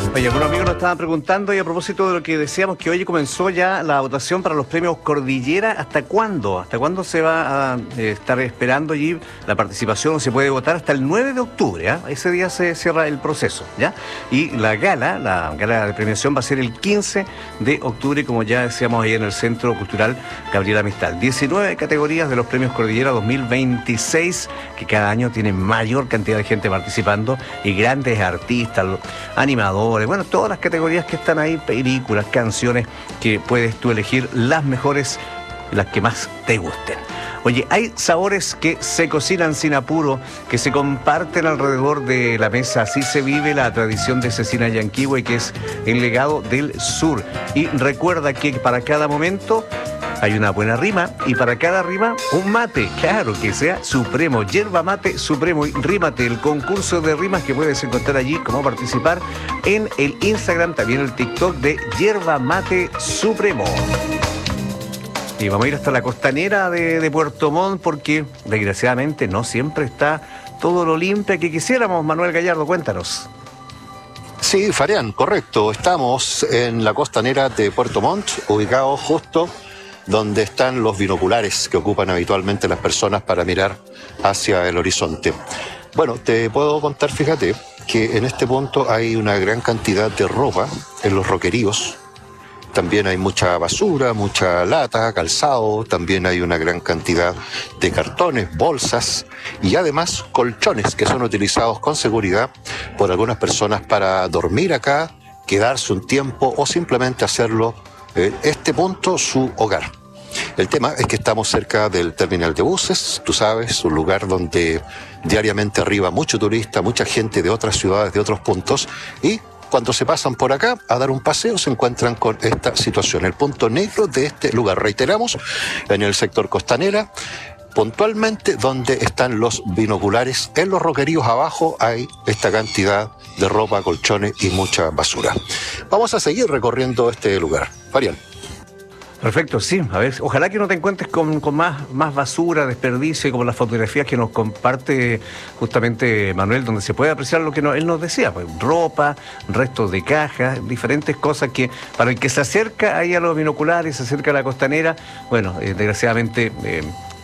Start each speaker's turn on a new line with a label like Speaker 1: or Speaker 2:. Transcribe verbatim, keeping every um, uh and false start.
Speaker 1: Oye, algunos amigos nos estaban preguntando y a propósito de lo que decíamos que hoy comenzó ya la votación para los premios Cordillera. ¿Hasta cuándo? ¿Hasta cuándo se va a eh, estar esperando allí la participación? Se puede votar hasta el nueve de octubre, ¿eh? Ese día se cierra el proceso, ¿ya? Y la gala, la gala de premiación va a ser el quince de octubre, como ya decíamos ahí en el Centro Cultural Gabriela Mistral. diecinueve categorías de los premios Cordillera dos mil veintiséis, que cada año tienen mayor cantidad de gente participando y grandes artistas, animadores, bueno, todas las categorías que están ahí, películas, canciones, que puedes tú elegir las mejores, las que más te gusten. Oye, hay sabores que se cocinan sin apuro, que se comparten alrededor de la mesa. Así se vive la tradición de Cecina Llanquihue, que es el legado del sur. Y recuerda que para cada momento hay una buena rima y para cada rima un mate, claro, que sea supremo. Yerba Mate Supremo y Rímate, el concurso de rimas que puedes encontrar allí, cómo participar en el Instagram, también el TikTok de Yerba Mate Supremo. Y vamos a ir hasta la costanera de, de Puerto Montt porque desgraciadamente no siempre está todo lo limpio que quisiéramos. Manuel Gallardo, cuéntanos.
Speaker 2: Sí, Farián, correcto. Estamos en la costanera de Puerto Montt, ubicados justo donde están los binoculares que ocupan habitualmente las personas para mirar hacia el horizonte. Bueno, te puedo contar, fíjate, que en este punto hay una gran cantidad de ropa en los roqueríos. También hay mucha basura, mucha lata, calzado, también hay una gran cantidad de cartones, bolsas y además colchones que son utilizados con seguridad por algunas personas para dormir acá, quedarse un tiempo o simplemente hacerlo en este punto su hogar. El tema es que estamos cerca del terminal de buses, tú sabes, un lugar donde diariamente arriba mucho turista, mucha gente de otras ciudades, de otros puntos, y cuando se pasan por acá a dar un paseo se encuentran con esta situación. El punto negro de este lugar, reiteramos, en el sector costanera, puntualmente donde están los binoculares. En los roqueríos abajo hay esta cantidad de ropa, colchones y mucha basura. Vamos a seguir recorriendo este lugar. Farián.
Speaker 1: Perfecto, sí. A ver, ojalá que no te encuentres con, con más, más basura, desperdicio, como las fotografías que nos comparte justamente Manuel, donde se puede apreciar lo que no, él nos decía, pues ropa, restos de cajas, diferentes cosas que para el que se acerca ahí a los binoculares, se acerca a la costanera, bueno, eh, desgraciadamente eh,